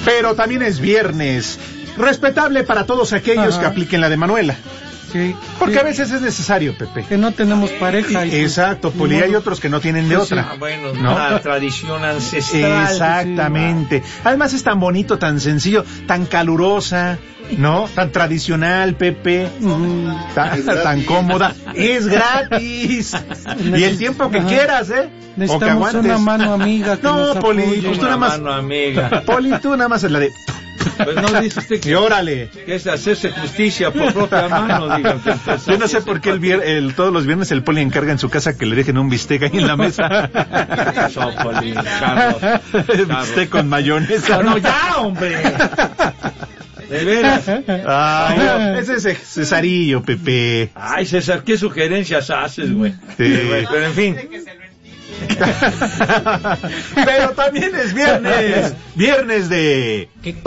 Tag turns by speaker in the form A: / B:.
A: Pero también es viernes. Respetable para todos aquellos que apliquen la de Manuela.
B: Sí,
A: porque
B: sí.
A: A veces es necesario, Pepe.
B: Que no tenemos pareja.
A: Exacto, Poli, hay otros que no tienen de otra.
C: Ah, bueno,
A: ¿no?
C: la tradición ancestral.
A: Exactamente. Además es tan bonito, tan sencillo, tan calurosa, ¿no? Tan tradicional, Pepe. Tan cómoda. Es gratis. Y el tiempo que quieras, ¿eh?
B: Necesitamos una mano amiga que nos
A: Poli,
B: apoye.
A: pues tú nada más.
C: Mano amiga.
A: Poli, tú nada más es la de...
C: Pues no dice usted
A: Y órale.
C: que es hacerse justicia por propia mano, digo.
A: Yo no sé por qué todos los viernes el Poli encarga en su casa que le dejen un bistec ahí en la mesa.
C: Eso, Poli, Carlos.
A: Bistec con mayonesa.
C: No, ya, hombre. De veras.
A: Ay, ese es Cesarillo, Pepe.
C: Ay, César, ¿qué sugerencias haces, güey?
A: Sí.
C: Pero en fin.
A: Pero también es viernes. Viernes de...